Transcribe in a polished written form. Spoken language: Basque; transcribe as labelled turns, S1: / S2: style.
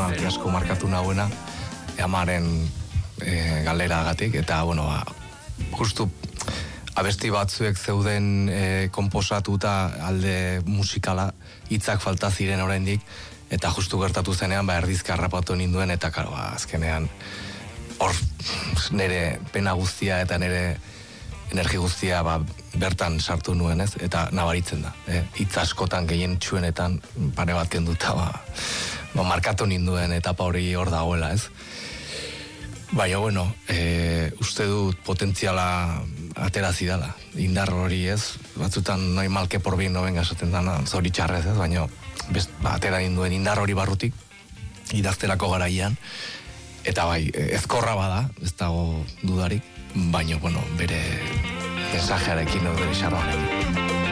S1: personalki asko markatu nahuena, amaren galeragatik, eta, bueno, justu abesti batzuek zeuden komposatuta alde musikala, hitzak falta ziren oraindik, eta justu gertatu zenean, erdizka harrapatu ninduen, eta karo, azkenean, hor nire pena guztia eta nire energi guztia bertan sartu nuen, ez? Eta nabaritzen da. Hitz askotan gehien txuenetan pare bat kenduta markatu ninduen etapa hori hor dagoela, ez? Baina, bueno, uste dut potentziala aterazi dela. Indar hori, ez? Batzutan noi malke por bien noben gazaten dana, zoritxarrez, ez? Baina, atera ninduen indar hori barrutik, idazterako garaian, eta bai, ezkorra bada, ez dago dudarik, baina, bueno, bere mensajearekin, bere xarroarekin.